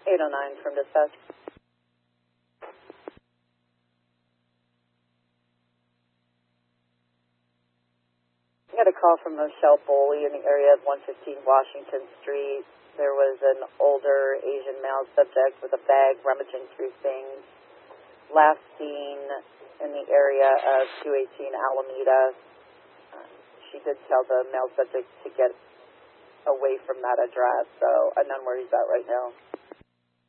809 from dispatch. We had a call from Michelle Boley in the area of 115 Washington Street. There was an older Asian male subject with a bag rummaging through things. Last seen in the area of 218 Alameda. She did tell the male subject to get away from that address, so I'm not where he's at right now.